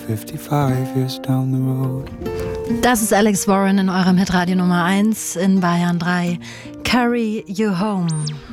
55 years down the road. Das ist Alex Warren in eurem Hitradio Nummer 1 in Bayern 3. Carry You Home.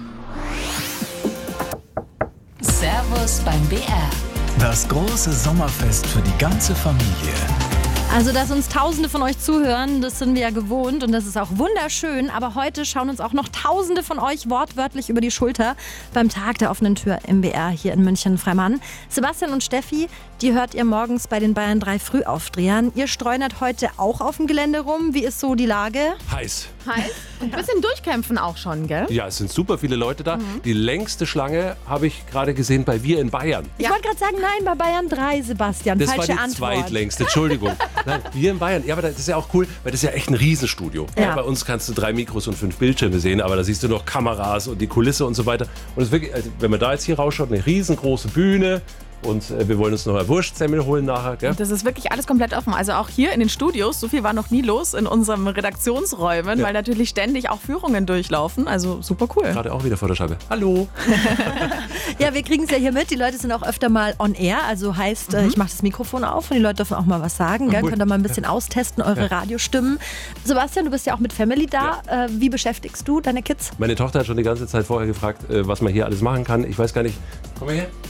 Servus beim BR. Das große Sommerfest für die ganze Familie. Also, dass uns Tausende von euch zuhören, das sind wir ja gewohnt und das ist auch wunderschön. Aber heute schauen uns auch noch Tausende von euch wortwörtlich über die Schulter beim Tag der offenen Tür im BR hier in München-Freimann. Sebastian und Steffi, die hört ihr morgens bei den Bayern 3 Frühaufdrehern. Ihr streunert heute auch auf dem Gelände rum. Wie ist so die Lage? Heiß. Ein bisschen durchkämpfen auch schon, gell? Ja, es sind super viele Leute da. Die längste Schlange habe ich gerade gesehen bei Wir in Bayern. Ich wollte gerade sagen, nein, bei Bayern 3, Sebastian. Das Falsche war die Antwort. zweitlängste, Entschuldigung. Nein, Wir in Bayern. Ja, aber das ist ja auch cool, weil das ist ja echt ein Riesenstudio. Ja. Bei uns kannst du 3 Mikros und 5 Bildschirme sehen, aber da siehst du noch Kameras und die Kulisse und so weiter. Und es ist wirklich, also wenn man da jetzt hier rausschaut, eine riesengroße Bühne. Und wir wollen uns noch eine Wurstsemmel holen nachher. Gell? Das ist wirklich alles komplett offen. Also auch hier in den Studios, so viel war noch nie los in unseren Redaktionsräumen, weil natürlich ständig auch Führungen durchlaufen. Also super cool. Gerade auch wieder vor der Scheibe. Hallo. Ja, wir kriegen es ja hier mit. Die Leute sind auch öfter mal on air. Also heißt, ich mache das Mikrofon auf und die Leute dürfen auch mal was sagen. Gell? Cool. Könnt ihr mal ein bisschen austesten, eure Radiostimmen. Sebastian, du bist ja auch mit Family da. Wie beschäftigst du deine Kids? Meine Tochter hat schon die ganze Zeit vorher gefragt, was man hier alles machen kann. Ich weiß gar nicht. Komm mal her.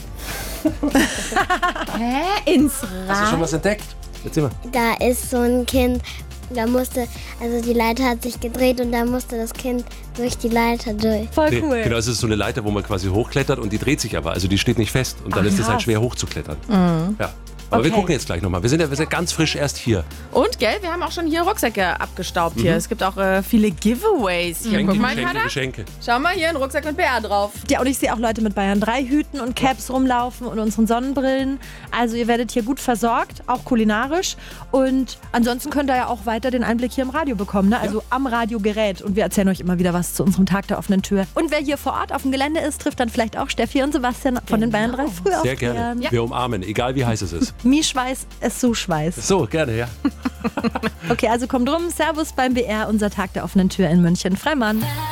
Ins Hast du schon was entdeckt? Erzähl mal. Da ist so ein Kind, die Leiter hat sich gedreht und da musste das Kind durch die Leiter durch. Voll cool. Genau, es ist so eine Leiter, wo man quasi hochklettert und die dreht sich aber. Also die steht nicht fest und dann ist es halt schwer hochzuklettern. Ja. Aber wir gucken jetzt gleich nochmal. Wir sind ganz frisch erst hier. Und, gell, wir haben auch schon hier Rucksäcke abgestaubt hier. Es gibt auch viele Giveaways hier. Guck mal, Kader. Geschenke. Schau mal, hier ein Rucksack mit BR drauf. Ja, und ich sehe auch Leute mit Bayern 3 Hüten und Caps rumlaufen und unseren Sonnenbrillen. Also ihr werdet hier gut versorgt, auch kulinarisch. Und ansonsten könnt ihr ja auch weiter den Einblick hier im Radio bekommen, ne? Also am Radiogerät. Und wir erzählen euch immer wieder was zu unserem Tag der offenen Tür. Und wer hier vor Ort auf dem Gelände ist, trifft dann vielleicht auch Steffi und Sebastian von den Bayern 3 Frühaufdrehern. Sehr gerne. Wir umarmen, egal wie heiß es ist. Mi-Schweiß, es so Schweiß. So, gerne, ja. Okay, also kommt rum. Servus beim BR, unser Tag der offenen Tür in München-Freimann.